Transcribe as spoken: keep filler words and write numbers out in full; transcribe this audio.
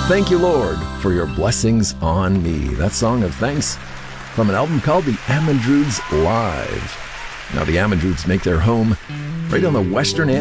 Thank you, Lord, for your blessings on me. That song of thanks from an album called The Amandroods Live. Now, the Amandroods make their home right on the western